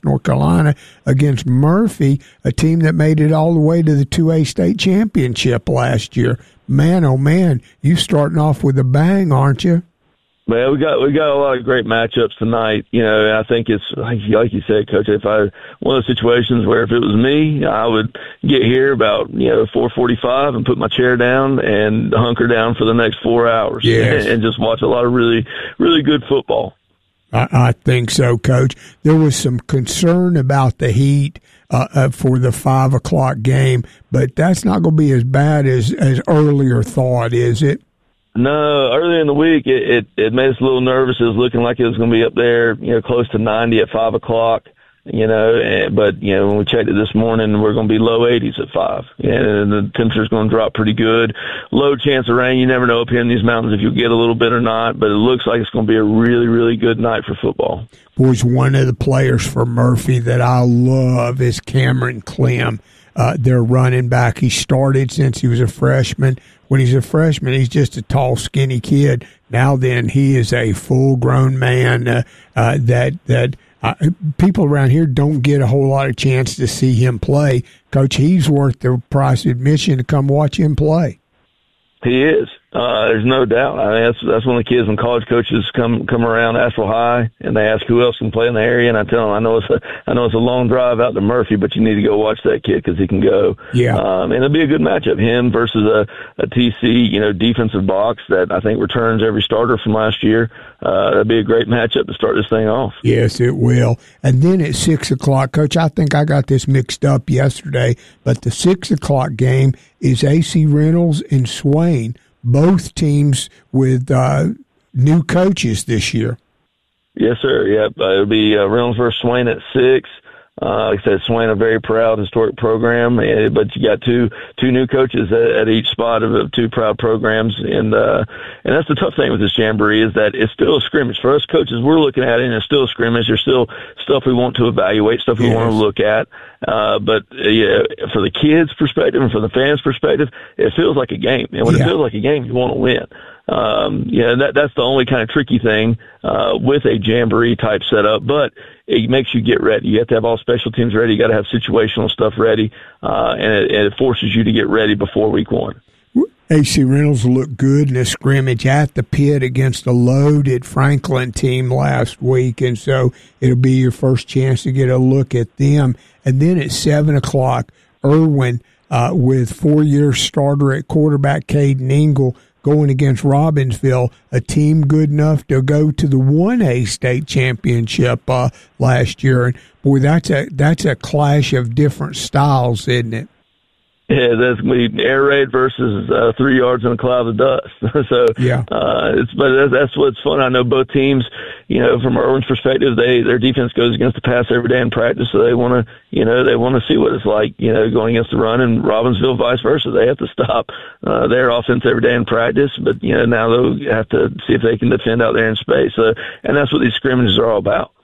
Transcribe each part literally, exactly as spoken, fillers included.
West North Carolina against Murphy, a team that made it all the way to the two A state championship last year. Man, oh man, you starting off with a bang, aren't you? Well, we got we got a lot of great matchups tonight, you know. And I think it's like, like you said, Coach. If I one of those situations where if it was me, I would get here about you know four forty-five and put my chair down and hunker down for the next four hours, yes. and, and just watch a lot of really really good football. I, I think so, Coach. There was some concern about the heat uh, uh, for the five o'clock game, but that's not going to be as bad as as earlier thought, is it? No, earlier in the week, it, it, it made us a little nervous. It was looking like it was going to be up there, you know, close to ninety at five o'clock, you know, and, but, you know, when we checked it this morning, we're going to be low eighties at five, and the temperature's going to drop pretty good. Low chance of rain. You never know up here in these mountains if you'll get a little bit or not, but it looks like it's going to be a really, really good night for football. Boys, one of the players for Murphy that I love is Cameron Clem. Uh, their running back. He started since he was a freshman. When he's a freshman, he's just a tall, skinny kid. Now then, he is a full-grown man uh, uh, that that uh, people around here don't get a whole lot of chance to see him play. Coach, he's worth the price of admission to come watch him play. He is. Uh, there's no doubt. I mean, that's that's when the kids when college coaches come come around Asheville High and they ask who else can play in the area, and I tell them I know it's a I know it's a long drive out to Murphy, but you need to go watch that kid because he can go. Yeah. Um, and it'll be a good matchup. Him versus a, a T C, you know, defensive box that I think returns every starter from last year. Uh, that'd be a great matchup to start this thing off. Yes, it will. And then at six o'clock, Coach, I think I got this mixed up yesterday, but the six o'clock game is A C Reynolds and Swain. Both teams with uh, new coaches this year. Yes, sir. Yep. Uh, it'll be uh, Reynolds versus Swain at six. Uh, like I said, Swain, a very proud historic program, and, but you got two two new coaches at, at each spot of, of two proud programs, and uh, and that's the tough thing with this jamboree is that it's still a scrimmage for us coaches. We're looking at it, and it's still a scrimmage. There's still stuff we want to evaluate, stuff we yes. want to look at. Uh, but uh, yeah, for the kids' perspective and for the fans' perspective, it feels like a game, and when yeah. it feels like a game, you want to win. Um, yeah, that, that's the only kind of tricky thing, uh, with a jamboree type setup, but it makes you get ready. You have to have all special teams ready. You got to have situational stuff ready. Uh, and it, and it forces you to get ready before week one. A C Reynolds looked good in a scrimmage at the pit against a loaded Franklin team last week. And so it'll be your first chance to get a look at them. And then at seven o'clock, Irwin, uh, with four-year starter at quarterback Caden Ingle, going against Robbinsville, a team good enough to go to the one A state championship uh, last year. And boy, that's a that's a clash of different styles, isn't it? Yeah, that's going to be air raid versus uh, three yards in a cloud of dust. so, yeah, uh, it's but that's, that's what's fun. I know both teams, you know, from Irwin's perspective, they their defense goes against the pass every day in practice, so they want to, you know, they want to see what it's like, you know, going against the run. And Robbinsville, vice versa, they have to stop uh, their offense every day in practice, but you know now they'll have to see if they can defend out there in space. So, and that's what these scrimmages are all about.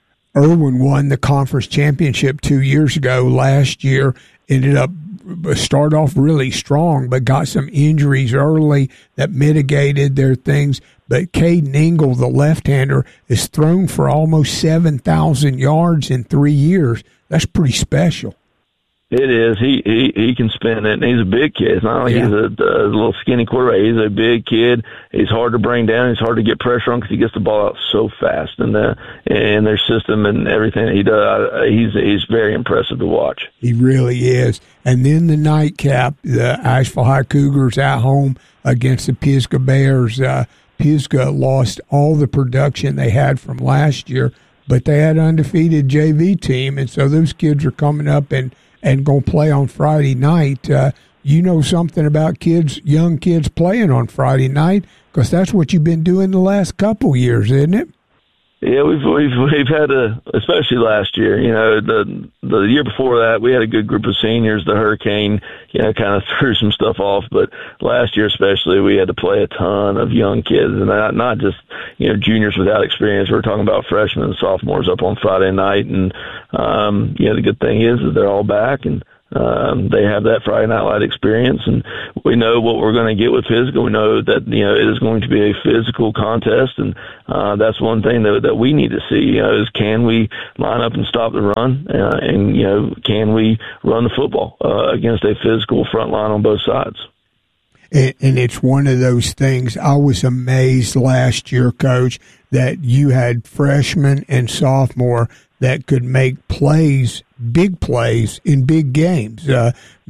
Irwin won the conference championship two years ago. Last year, ended up start off really strong, but got some injuries early that mitigated their things. But Caden Ingle, the left-hander, is thrown for almost seven thousand yards in three years. That's pretty special. It is. He he he can spin it, and he's a big kid. It's not like yeah. he's a, a little skinny quarterback. He's a big kid. He's hard to bring down. He's hard to get pressure on because he gets the ball out so fast, and the and their system and everything that he does. He's he's very impressive to watch. He really is. And then the nightcap, the Asheville High Cougars at home against the Pisgah Bears. Uh, Pisgah lost all the production they had from last year, but they had an undefeated J V team, and so those kids are coming up and. and going to play on Friday night. Uh, you know something about kids, young kids playing on Friday night, because that's what you've been doing the last couple years, isn't it? Yeah, we've we've we've had a, especially last year. You know, the the year before that, we had a good group of seniors. The hurricane, you know, kind of threw some stuff off. But last year, especially, we had to play a ton of young kids, and not not just you know juniors without experience. We're talking about freshmen and sophomores up on Friday night, and um, you know, the good thing is that they're all back, and Um, they have that Friday Night Light experience, and we know what we're going to get with physical. We know that, you know, it is going to be a physical contest, and uh, that's one thing that that we need to see, you know, is can we line up and stop the run, uh, and, you know, can we run the football uh, against a physical front line on both sides. And, and it's one of those things. I was amazed last year, Coach, that you had freshmen and sophomore that could make plays, big plays in big games. Uh,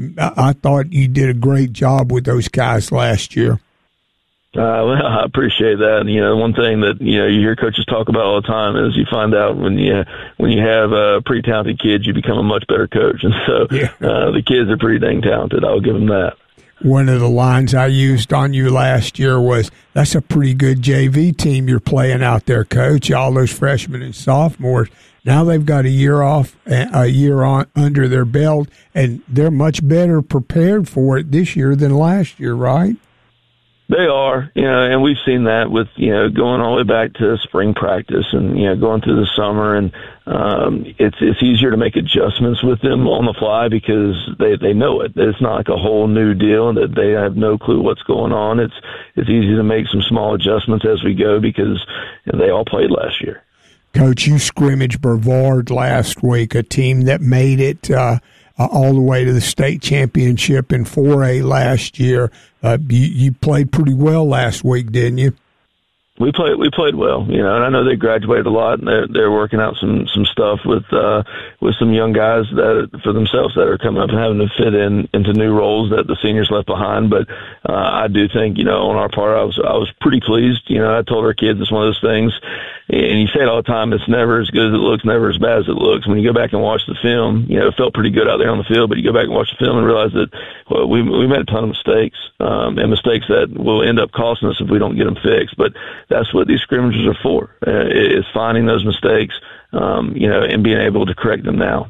I thought you did a great job with those guys last year. Uh, well, I appreciate that. And, you know, one thing that, you know, you hear coaches talk about all the time is you find out when you when you have uh, pretty talented kids, you become a much better coach. And so yeah. uh, the kids are pretty dang talented. I'll give them that. One of the lines I used on you last year was, that's a pretty good J V team you're playing out there, Coach. All those freshmen and sophomores. Now they've got a year off, a year on under their belt, and they're much better prepared for it this year than last year, right? They are, you know, and we've seen that with, you know, going all the way back to spring practice and, you know, going through the summer, and um, it's it's easier to make adjustments with them on the fly because they they know it. It's not like a whole new deal that they have no clue what's going on. It's it's easy to make some small adjustments as we go because, you know, they all played last year. Coach, you scrimmaged Brevard last week, a team that made it uh, uh, all the way to the state championship in four A last year. Uh, you, you played pretty well last week, didn't you? We played. We played well, you know, and I know they graduated a lot, and they're they're working out some some stuff with uh, with some young guys that for themselves that are coming up and having to fit in into new roles that the seniors left behind. But uh, I do think, you know, on our part, I was I was pretty pleased. You know, I told our kids it's one of those things, and you say it all the time. It's never as good as it looks, never as bad as it looks. When you go back and watch the film, you know, it felt pretty good out there on the field. But you go back and watch the film and realize that well, we we made a ton of mistakes, um, and mistakes that will end up costing us if we don't get them fixed. But that's what these scrimmages are for, uh, is finding those mistakes, um, you know, and being able to correct them now.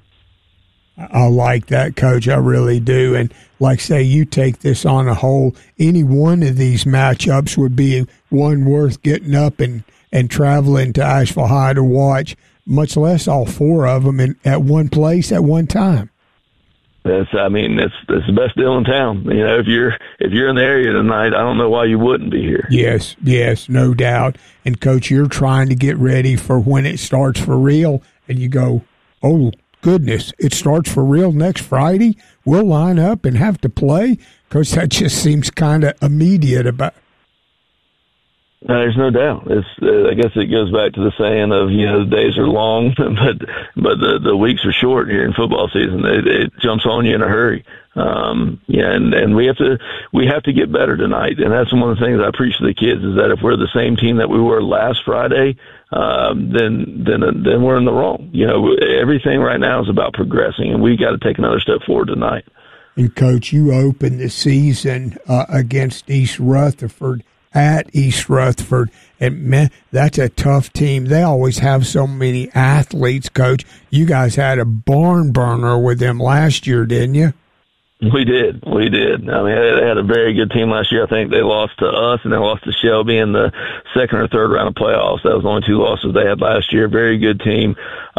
I like that, Coach. I really do. And like say, you take this on a whole, any one of these matchups would be one worth getting up and, and traveling to Asheville High to watch, much less all four of them in, at one place at one time. That's, I mean, that's that's the best deal in town. You know, if you're if you're in the area tonight, I don't know why you wouldn't be here. Yes, yes, no doubt. And Coach, you're trying to get ready for when it starts for real, and you go, oh goodness, it starts for real next Friday. We'll line up and have to play, because that just seems kind of immediate about. Uh, there's no doubt. It's. Uh, I guess it goes back to the saying of, you know, the days are long, but but the the weeks are short here in football season. It, it jumps on you in a hurry. Um, yeah, and and we have to we have to get better tonight. And that's one of the things I preach to the kids is that if we're the same team that we were last Friday, um, then then then we're in the wrong. You know, everything right now is about progressing, and we got to take another step forward tonight. And Coach, you opened the season uh, against East Rutherford. At East Rutherford, and man, that's a tough team. They always have so many athletes, Coach. You guys had a barn burner with them last year, didn't you? We did. We did. I mean, they had a very good team last year. I think they lost to us and they lost to Shelby in the second or third round of playoffs. That was the only two losses they had last year. Very good team.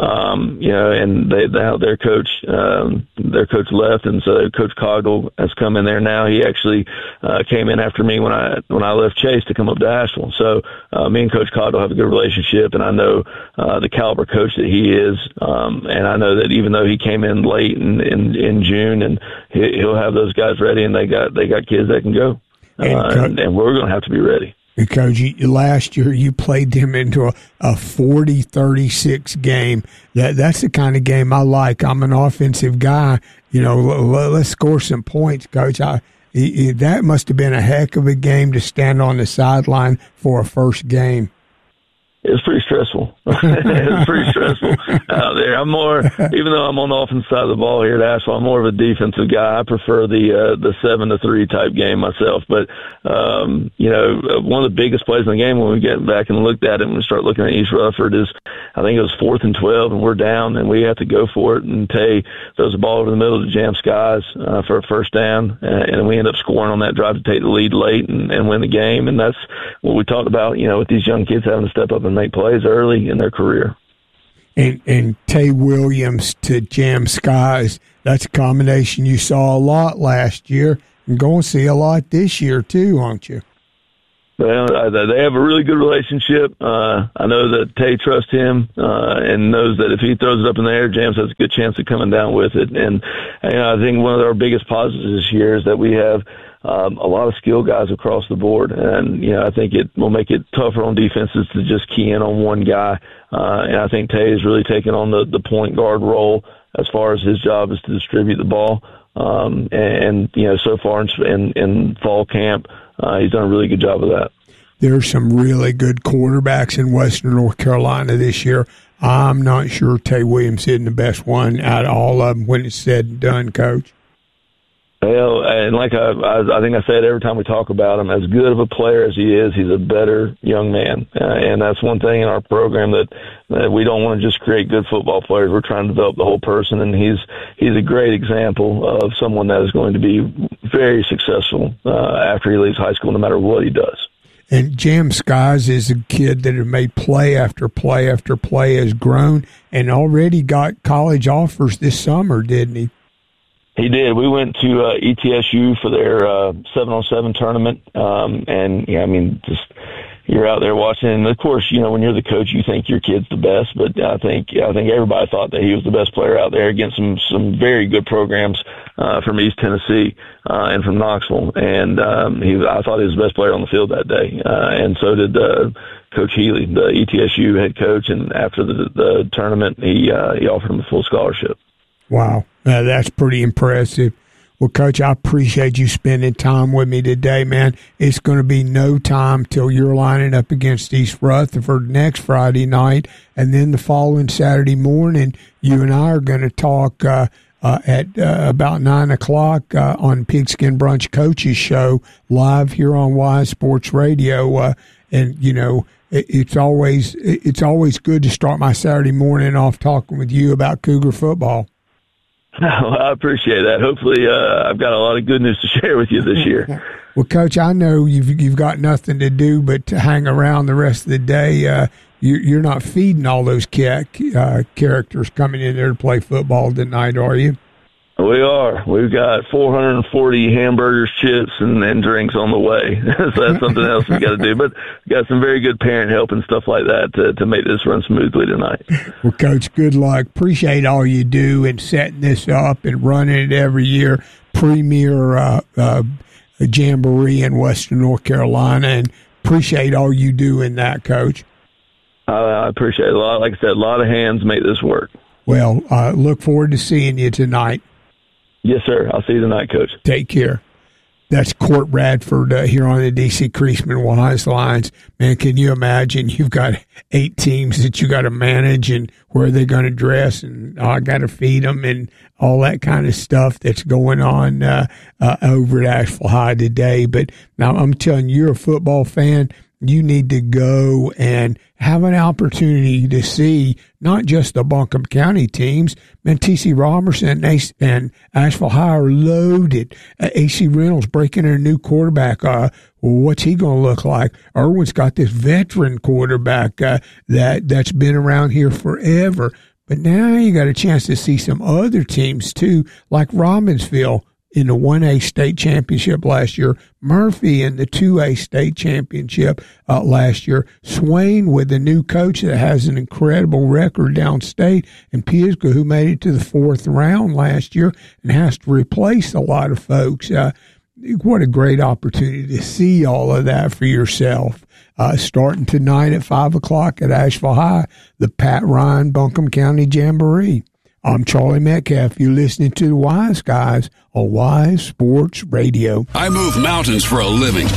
Um, you know, and they, they their coach, um, their coach left, and so Coach Coggle has come in there now. He actually uh, came in after me when I when I left Chase to come up to Asheville. So uh, me and Coach Coggle have a good relationship, and I know uh, the caliber coach that he is, um, and I know that even though he came in late in in, in June, and he, he'll have those guys ready, and they got they got kids that can go, uh, and, Co- and, and we're going to have to be ready. Because you, last year you played them into a, a forty thirty-six game. That that's the kind of game I like. I'm an offensive guy. You know, l- let's score some points, Coach. I, it, that must have been a heck of a game to stand on the sideline for a first game. It's pretty stressful. It's pretty stressful out there. I'm more, even though I'm on the offensive side of the ball here at Asheville, I'm more of a defensive guy. I prefer the uh, the seven to three type game myself. But um, you know, one of the biggest plays in the game when we get back and looked at it, and we start looking at East Rutherford, is I think it was fourth and twelve, and we're down, and we have to go for it. And Tay throws the ball over the middle to Jam Skies uh, for a first down, and, and we end up scoring on that drive to take the lead late and, and win the game. And that's what we talked about, you know, with these young kids having to step up and make plays early in their career. and, and Tay Williams to Jam Skies. That's a combination you saw a lot last year and going to see a lot this year too, aren't you? Well, they have a really good relationship. Uh, I know that Tay trusts him uh, and knows that if he throws it up in the air, James has a good chance of coming down with it. And, and you know, I think one of our biggest positives this year is that we have um, a lot of skill guys across the board. And, you know, I think it will make it tougher on defenses to just key in on one guy. Uh, and I think Tay is really taking on the, the point guard role as far as his job is to distribute the ball. Um, and, and, you know, so far in, in, in fall camp, Uh, he's done a really good job of that. There's some really good quarterbacks in Western North Carolina this year. I'm not sure Tay Williams isn't the best one out of all of them when it's said and done, Coach. Well, and like I, I, I think I said every time we talk about him, as good of a player as he is, he's a better young man. Uh, and that's one thing in our program that, that we don't want to just create good football players. We're trying to develop the whole person, and he's he's a great example of someone that is going to be very successful uh, after he leaves high school, no matter what he does. And Jam Skies is a kid that has made play after play after play, has grown, and already got college offers this summer, didn't he? He did. We went to uh, E T S U for their uh, seven on seven tournament, um, and yeah, I mean, just you're out there watching. And of course, you know, when you're the coach, you think your kid's the best. But I think I think everybody thought that he was the best player out there against some some very good programs uh, from East Tennessee uh, and from Knoxville. And um, he, I thought he was the best player on the field that day, uh, and so did uh, Coach Healy, the E T S U head coach. And after the, the tournament, he uh, he offered him a full scholarship. Wow, uh, that's pretty impressive. Well, Coach, I appreciate you spending time with me today, man. It's going to be no time till you're lining up against East Rutherford next Friday night, and then the following Saturday morning, you and I are going to talk uh, uh, at uh, about nine o'clock uh, on Pigskin Brunch Coaches Show live here on Wise Sports Radio. Uh, and you know, it, it's always it's always good to start my Saturday morning off talking with you about Cougar football. Well, I appreciate that. Hopefully, uh, I've got a lot of good news to share with you this year. Well, Coach, I know you've you've got nothing to do but to hang around the rest of the day. Uh, you, you're not feeding all those ca- uh, characters coming in there to play football tonight, are you? We are. We've got four hundred forty hamburgers, chips, and, and drinks on the way. So that's something else we got to do. But we got some very good parent help and stuff like that to, to make this run smoothly tonight. Well, Coach, good luck. Appreciate all you do in setting this up and running it every year. Premier uh, uh, Jamboree in Western North Carolina, and appreciate all you do in that, Coach. Uh, I appreciate it a lot. Like I said, a lot of hands make this work. Well, uh, look forward to seeing you tonight. Yes, sir. I'll see you tonight, Coach. Take care. That's Court Radford uh, here on the D C Creasman Wise Lines. Man, can you imagine? You've got eight teams that you got to manage, and where they're going to dress, and oh, I got to feed them, and all that kind of stuff that's going on uh, uh, over at Asheville High today. But now I'm telling you, you're a football fan. You need to go and have an opportunity to see not just the Buncombe County teams. Man, T C Robertson and Asheville High are loaded. Uh, A C Reynolds breaking in a new quarterback. Uh, what's he going to look like? Irwin's got this veteran quarterback uh, that, that's been around here forever. But now you got a chance to see some other teams, too, like Robbinsville in the one A state championship last year, Murphy in the two A state championship uh, last year, Swain with a new coach that has an incredible record downstate, and Pisgah, who made it to the fourth round last year and has to replace a lot of folks. Uh, what a great opportunity to see all of that for yourself. Uh, starting tonight at five o'clock at Asheville High, the Pat Ryan Buncombe County Jamboree. I'm Charlie Metcalf. You're listening to the Wise Guys on Wise Sports Radio. I move mountains for a living.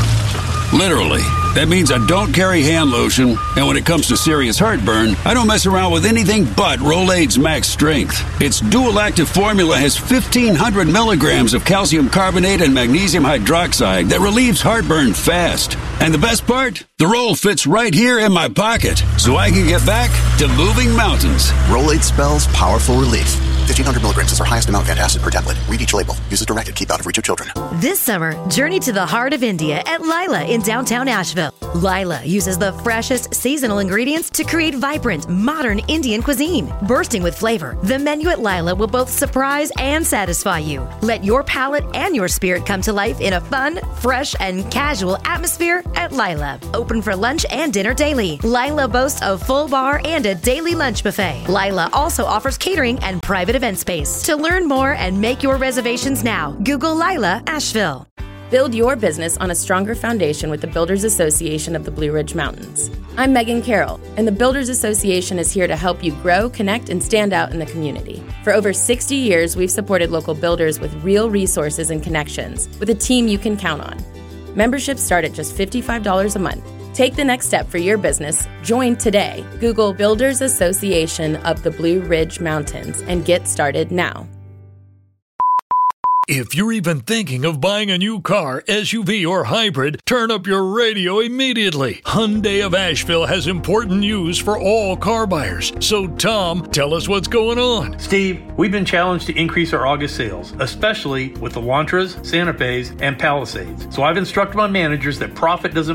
Literally. That means I don't carry hand lotion, and when it comes to serious heartburn, I don't mess around with anything but Rolaids Max Strength. Its dual-active formula has fifteen hundred milligrams of calcium carbonate and magnesium hydroxide that relieves heartburn fast. And the best part? The roll fits right here in my pocket, so I can get back to moving mountains. Rolaids spells powerful relief. fifteen hundred milligrams is our highest amount of antacid per tablet. Read each label. Use as directed. Keep out of reach of children. This summer, journey to the heart of India at Lila in downtown Asheville. Lila uses the freshest seasonal ingredients to create vibrant, modern Indian cuisine. Bursting with flavor, the menu at Lila will both surprise and satisfy you. Let your palate and your spirit come to life in a fun, fresh, and casual atmosphere at Lila. Open for lunch and dinner daily. Lila boasts a full bar and a daily lunch buffet. Lila also offers catering and private event space. To learn more and make your reservations now, Google Lila Asheville. Build your business on a stronger foundation with the Builders Association of the Blue Ridge Mountains. I'm Megan Carroll, and the Builders Association is here to help you grow, connect, and stand out in the community. For over sixty years, we've supported local builders with real resources and connections, with a team you can count on. Memberships start at just fifty-five dollars a month. Take the next step for your business. Join today. Google Builders Association of the Blue Ridge Mountains and get started now. If you're even thinking of buying a new car, S U V, or hybrid, turn up your radio immediately. Hyundai of Asheville has important news for all car buyers. So, Tom, tell us what's going on. Steve, we've been challenged to increase our August sales, especially with the Elantras, Santa Fe's, and Palisades. So I've instructed my managers that profit doesn't